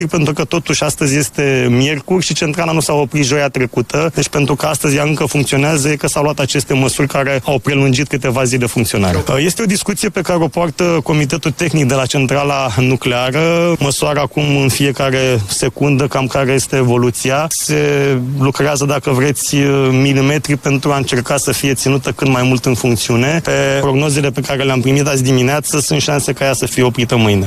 pentru că totuși astăzi este miercuri și centrala nu s-a oprit joia trecută, deci pentru că astăzi ea încă funcționează, e că s-au luat aceste măsuri care au prelungit câteva zile de funcționare. Este o discuție pe care o poartă Comitetul Tehnic de la centrala nucleară, măsoară acum în fiecare secundă cam care este evoluția, se lucrează, dacă vreți, milimetri pentru a încerca să fie ținută cât mai mult în funcțiune. Pe prognozele pe care le-am primit azi dimineață sunt șanse ca ea să fie oprită mâine.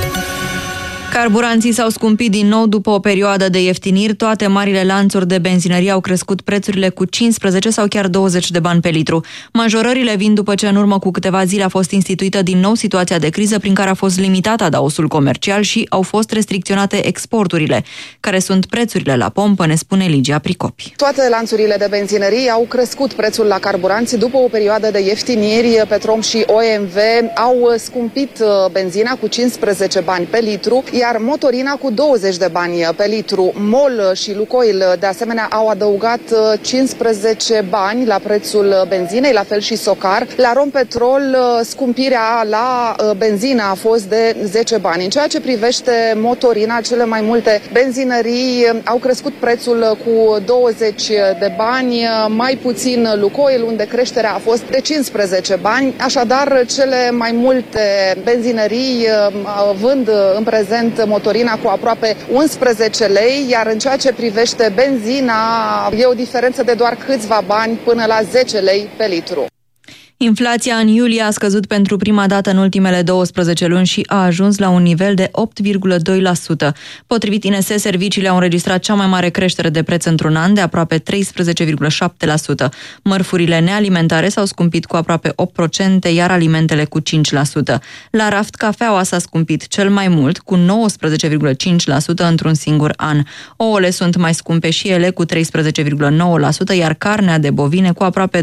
Carburanții s-au scumpit din nou după o perioadă de ieftiniri. Toate marile lanțuri de benzinărie au crescut prețurile cu 15 sau chiar 20 de bani pe litru. Majorările vin după ce în urmă cu câteva zile a fost instituită din nou situația de criză prin care a fost limitat adaosul comercial și au fost restricționate exporturile. Care sunt prețurile la pompă, ne spune Ligia Pricopi. Toate lanțurile de benzinării au crescut prețul la carburanți după o perioadă de ieftiniri. Petrom și OMV au scumpit benzina cu 15 bani pe litru, iar motorina cu 20 de bani pe litru. MOL și Lukoil, de asemenea, au adăugat 15 bani la prețul benzinei, la fel și Socar. La Rompetrol, scumpirea la benzină a fost de 10 bani. În ceea ce privește motorina, cele mai multe benzinării au crescut prețul cu 20 de bani, mai puțin Lukoil, unde creșterea a fost de 15 bani. Așadar, cele mai multe benzinării vând în prezent motorina cu aproape 11 lei, iar în ceea ce privește benzina, e o diferență de doar câțiva bani până la 10 lei pe litru. Inflația în iulie a scăzut pentru prima dată în ultimele 12 luni și a ajuns la un nivel de 8,2%. Potrivit INS, serviciile au înregistrat cea mai mare creștere de preț într-un an, de aproape 13,7%. Mărfurile nealimentare s-au scumpit cu aproape 8%, iar alimentele cu 5%. La raft, cafeaua s-a scumpit cel mai mult, cu 19,5% într-un singur an. Ouăle sunt mai scumpe și ele, cu 13,9%, iar carnea de bovine cu aproape 12%.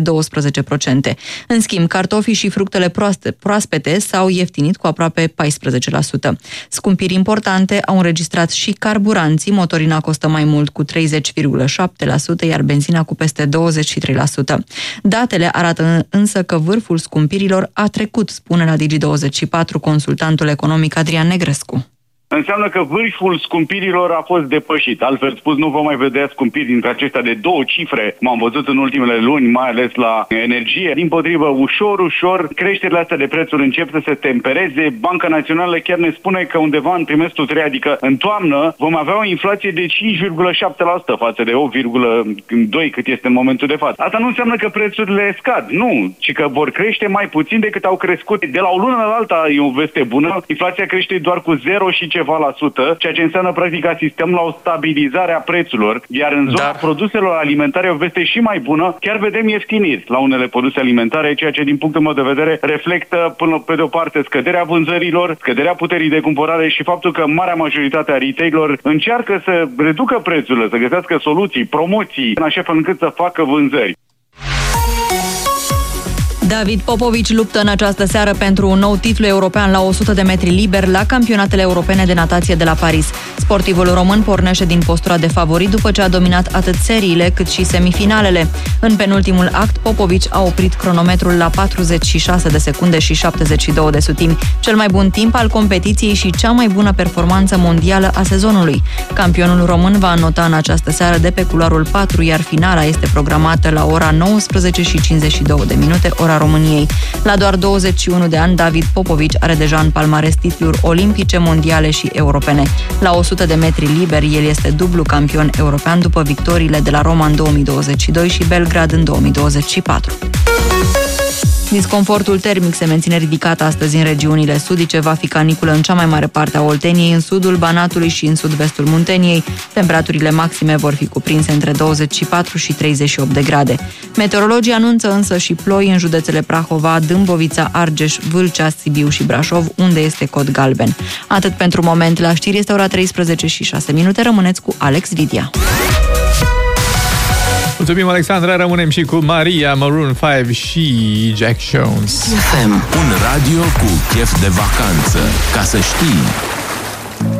În schimb, cartofii și fructele proaspete s-au ieftinit cu aproape 14%. Scumpiri importante au înregistrat și carburanții. Motorina costă mai mult cu 30,7%, iar benzina cu peste 23%. Datele arată însă că vârful scumpirilor a trecut, spune la Digi24 consultantul economic Adrian Negrescu. Înseamnă că vârful scumpirilor a fost depășit. Altfel spus, nu vom mai vedea scumpiri dintre acestea de 2 cifre, cum am văzut în ultimele luni, mai ales la energie. Dimpotrivă, ușor, creșterile astea de prețuri încep să se tempereze. Banca Națională chiar ne spune că undeva în trimestrul 3, adică în toamnă, vom avea o inflație de 5,7% față de 8,2% cât este în momentul de față. Asta nu înseamnă că prețurile scad, nu, ci că vor crește mai puțin decât au crescut. De la o lună la alta e o veste bună, inflația crește doar cu 0 și ceva la sută, ceea ce înseamnă practic că asistăm la o stabilizare a prețurilor, iar în zona produselor alimentare o veste și mai bună, chiar vedem ieftiniri la unele produse alimentare, ceea ce din punctul meu de vedere reflectă până pe de o parte scăderea vânzărilor, scăderea puterii de cumpărare și faptul că marea majoritate a retailerilor încearcă să reducă prețurile, să găsească soluții, promoții, în așa fel încât să facă vânzări. David Popovici luptă în această seară pentru un nou titlu european la 100 de metri liber la campionatele europene de natație de la Paris. Sportivul român pornește din postura de favorit după ce a dominat atât seriile cât și semifinalele. În penultimul act, Popovici a oprit cronometrul la 46 de secunde și 72 de sutimi, cel mai bun timp al competiției și cea mai bună performanță mondială a sezonului. Campionul român va înota în această seară de pe culoarul 4, iar finala este programată la ora 19:52, ora României. La doar 21 de ani, David Popovici are deja în palmares titluri olimpice, mondiale și europene. La 100 de metri liber, el este dublu campion european după victoriile de la Roma în 2022 și Belgrad în 2024. Disconfortul termic se menține ridicat astăzi în regiunile sudice, va fi caniculă în cea mai mare parte a Olteniei, în sudul Banatului și în sud-vestul Munteniei. Temperaturile maxime vor fi cuprinse între 24 și 38 de grade. Meteorologii anunță însă și ploi în județele Prahova, Dâmbovița, Argeș, Vâlcea, Sibiu și Brașov, unde este cod galben. Atât pentru moment, la știri este ora 13:06. Rămâneți cu Alex Vidia. Mulțumim, Alexandra, rămânem și cu Maria, Maroon 5 și Jack Jones. FM, un radio cu chef de vacanță, ca să știi.